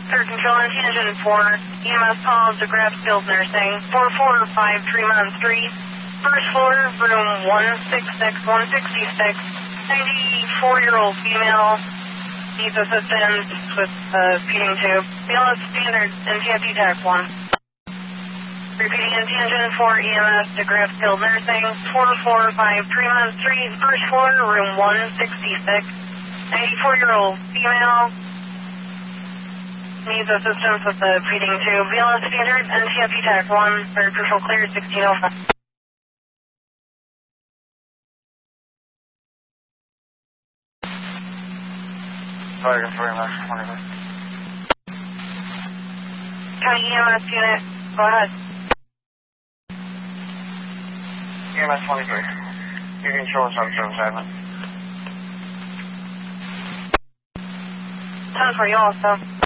Third control on tangent 4. EMS calls to grab skilled nursing. 4453 Mount Street. First floor, room 166, 166. 94-year-old female. Needs assistance with feeding tube. BLS standard NTIP TAC 1. Repeating in tangent 4 EMS to grab skilled nursing. 4453 Mount Street. First floor, room 166. 94-year-old female. Needs assistance with the feeding tube. BLS standard NTIP TAC 1. Third control cleared 1605. Sorry, very much. County EMS unit, go ahead. EMS 23. You can show us on 77. 10 for you also.